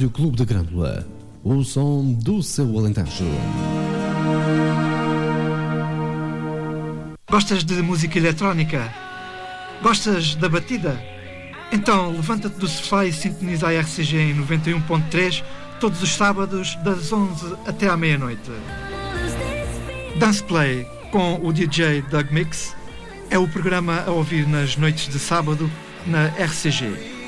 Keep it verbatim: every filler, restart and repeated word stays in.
Rádio Clube da Grândola, o som do seu Alentejo. Gostas de música eletrónica? Gostas da batida? Então levanta-te do sofá e sintoniza a R C G em noventa e um ponto três todos os sábados das onze até à meia-noite. Dance Play com o D J Doug Mix é o programa a ouvir nas noites de sábado na R C G.